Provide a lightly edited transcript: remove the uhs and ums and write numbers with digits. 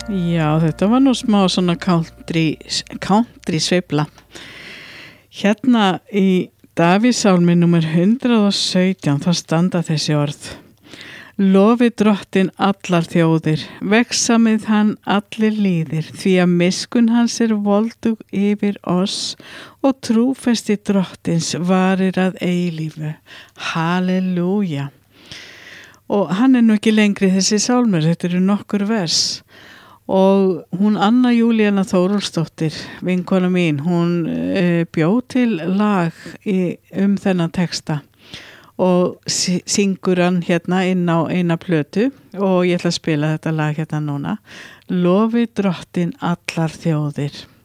Já, þetta var nú smá svona country sveifla. Hérna í Davíðssálmi númer 117 þá standa þessi orð. Lofi drottin allar þjóðir, vegsamið hann allir líðir, því að miskunn hans voldug yfir oss og trúfesti drottins varir að eilífu. Halleluja. Og hann nú ekki lengri þessi sálmur, þetta eru nokkur vers. Og hún Anna Júlíana Þórólfsdóttir, vinkona mín, hún bjó til lag þennan texta og syngur hann hérna inn á eina plötu og ég ætla að spila þetta lag hérna núna. Lofi drottin allar þjóðir.